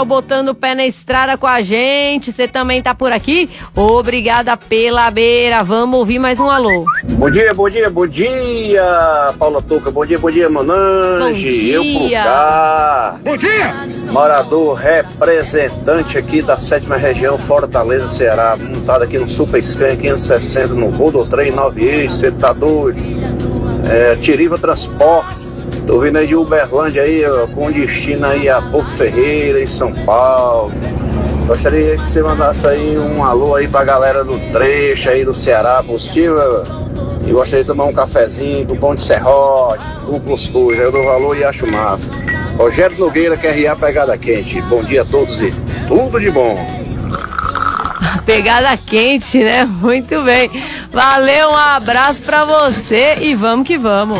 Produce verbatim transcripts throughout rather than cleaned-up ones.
Rafael botando o pé na estrada com a gente. Você também tá por aqui? Obrigada pela beira. Vamos ouvir mais um alô. Bom dia, bom dia, bom dia, Paula Touca. Bom dia, bom dia, Monange. Eu por cá. Bom dia! Morador representante aqui da sétima região, Fortaleza, Ceará. Montado aqui no Super Scan quinhentos e sessenta, no Rodotrem nove eixos, você tá doido? É, Tiriva Transporte. Tô vindo aí de Uberlândia aí, ó, com destino aí a Porto Ferreira, em São Paulo. Gostaria que você mandasse aí um alô aí pra galera do trecho aí do Ceará, positiva. E gostaria de tomar um cafezinho com pão de serrote, com cuscuz. Eu dou valor e acho massa. Rogério Nogueira, Q R A Pegada Quente. Bom dia a todos e tudo de bom. Pegada quente, né? Muito bem. Valeu, um abraço pra você e vamos que vamos.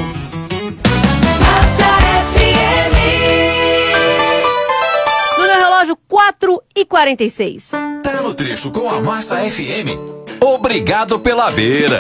No meu relógio, quatro e quarenta e seis. Tá no trecho com a Massa F M. Obrigado pela beira.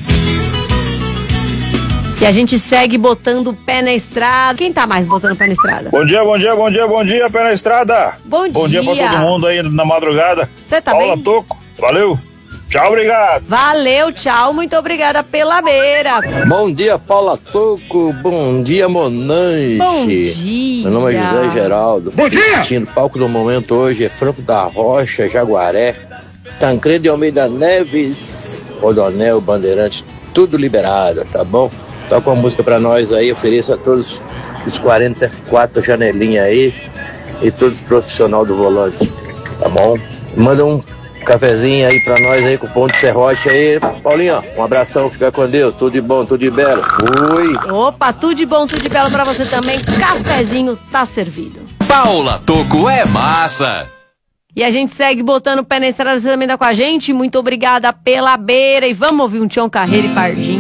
E a gente segue botando o pé na estrada. Quem tá mais botando o pé na estrada? Bom dia, bom dia, bom dia, bom dia, pé na estrada. Bom, Bom dia, dia pra todo mundo aí na madrugada. Você tá Paula bem? Toco, valeu. Tchau, obrigado. Valeu, tchau, muito obrigada pela beira. Bom dia, Paula Toco. Bom dia, Monange. Bom dia. Meu nome é José Geraldo. Bom dia. O palco do momento hoje é Franco da Rocha, Jaguaré, Tancredo de Almeida Neves, Rodonel, Bandeirante, tudo liberado, tá bom? Toca uma música pra nós aí, ofereço a todos os quarenta e quatro janelinhas aí e todos os profissionais do volante, tá bom? Manda um cafezinho aí pra nós aí com o pão de serrote aí. Paulinho, um abração, fica com Deus, tudo de bom, tudo de belo. Fui! Opa, tudo de bom, tudo de belo pra você também. Cafezinho tá servido. Paula Toco é massa. E a gente segue botando o pé na estrada, você também tá com a gente. Muito obrigada pela beira. E vamos ouvir um Tião Carreiro e Pardinho.